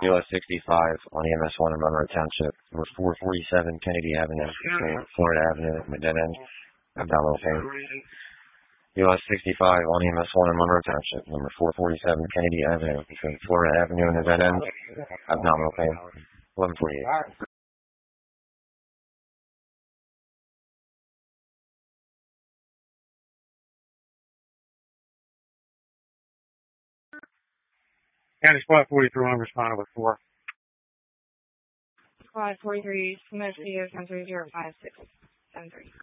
US 65 on EMS 1 in Monroe Township, number 447 Kennedy Avenue, between Florida Avenue and the dead end, abdominal pain. US 65 on EMS 1 in Monroe Township, number 447 Kennedy Avenue, between Florida Avenue and the dead end, abdominal pain. 1148. County Squad 43 responded with 4. Squad 43, submit to 10305673.